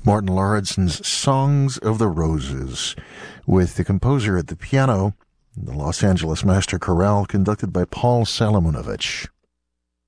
Martin Lauridsen's Songs of the Roses, with the composer at the piano, the Los Angeles Master Chorale, conducted by Paul Salomonovich.